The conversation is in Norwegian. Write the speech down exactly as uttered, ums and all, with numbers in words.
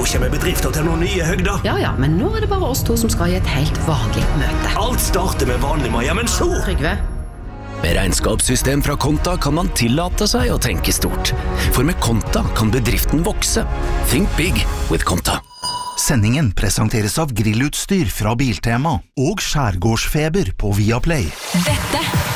kommer bedrifter til noen nye høgder. Ja, ja, men nå er det bare oss to som skal i et helt vanlig møte. Alt starter med vanlig Maja, men så... Trygve? Med regnskapssystem fra Konta kan man tillate seg å tenke stort. For med Konta kan bedriften vokse. Think big with Konta. Sendingen presenteres av grillutstyr fra Biltema og skjærgårdsfeber på Viaplay. Dette